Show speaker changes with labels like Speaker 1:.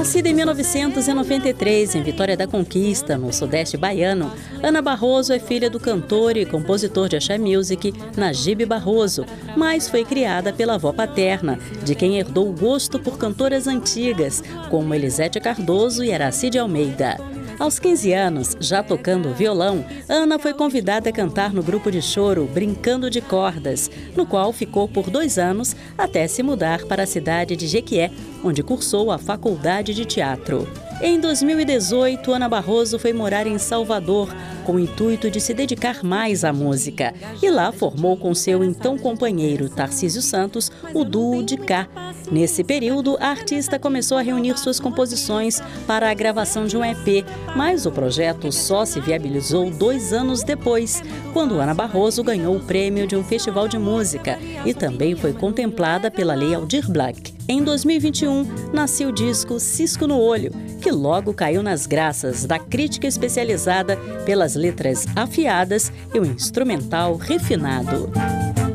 Speaker 1: Nascida em 1993, em Vitória da Conquista, no sudeste baiano, Ana Barroso é filha do cantor e compositor de axé music, Najib Barroso, mas foi criada pela avó paterna, de quem herdou o gosto por cantoras antigas, como Elisete Cardoso e Aracide Almeida. Aos 15 anos, já tocando violão, Ana foi convidada a cantar no grupo de choro Brincando de Cordas, no qual ficou por 2 anos até se mudar para a cidade de Jequié, onde cursou a faculdade de teatro. Em 2018, Ana Barroso foi morar em Salvador, com o intuito de se dedicar mais à música. E lá formou com seu então companheiro Tarcísio Santos o duo de Cá. Nesse período, a artista começou a reunir suas composições para a gravação de um EP, mas o projeto só se viabilizou 2 anos depois, quando Ana Barroso ganhou o prêmio de um festival de música e também foi contemplada pela Lei Aldir Blanc. Em 2021, nasceu o disco Cisco no Olho, que logo caiu nas graças da crítica especializada pelas letras afiadas e o instrumental refinado.